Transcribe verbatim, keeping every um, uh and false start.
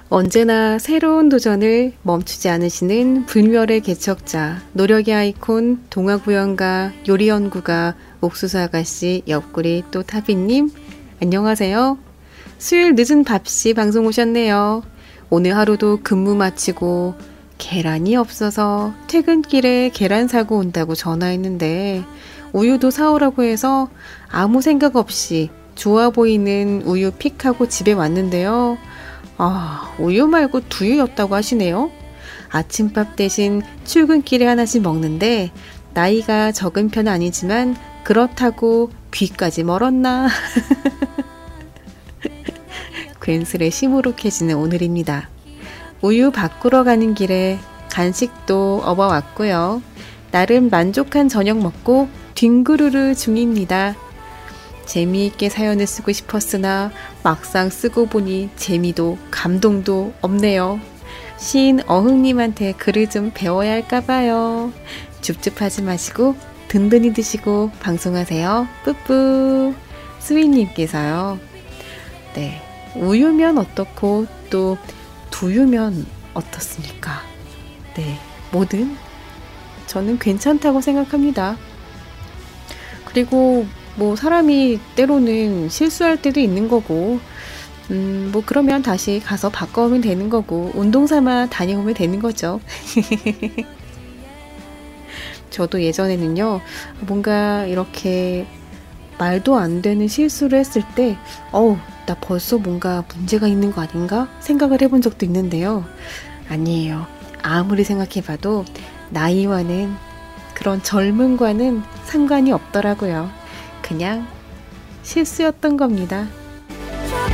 언제나 새로운 도전을 멈추지 않으시는 불멸의 개척자, 노력의 아이콘, 동화구연가, 요리연구가, 옥수수 아가씨, 옆구리 또 타비님, 안녕하세요. 수요일 늦은 밥시 방송 오셨네요. 오늘 하루도 근무 마치고 계란이 없어서 퇴근길에 계란 사고 온다고 전화했는데 우유도 사오라고 해서 아무 생각 없이 좋아 보이는 우유 픽하고 집에 왔는데요. 아, 우유 말고 두유였다고 하시네요. 아침밥 대신 출근길에 하나씩 먹는데 나이가 적은 편은 아니지만 그렇다고 귀까지 멀었나? 괜스레 시무룩해지는 오늘입니다. 우유 바꾸러 가는 길에 간식도 업어왔고요. 나름 만족한 저녁 먹고 뒹구르르 중입니다. 재미있게 사연을 쓰고 싶었으나 막상 쓰고 보니 재미도 감동도 없네요. 시인 어흥님한테 글을 좀 배워야 할까봐요. 줍줍하지 마시고 든든히 드시고 방송하세요. 뿌뿌. 스윗님께서요. 네, 우유면 어떻고 또 두유면 어떻습니까? 네, 뭐든 저는 괜찮다고 생각합니다. 그리고 뭐 사람이 때로는 실수할 때도 있는 거고 음, 뭐 그러면 다시 가서 바꿔오면 되는 거고 운동 삼아 다녀오면 되는 거죠. 저도 예전에는요 뭔가 이렇게 말도 안 되는 실수를 했을 때 어우 나 벌써 뭔가 문제가 있는 거 아닌가 생각을 해본 적도 있는데요. 아니에요. 아무리 생각해봐도 나이와는 그런 젊음과는 상관이 없더라고요. 그냥 실수였던 겁니다.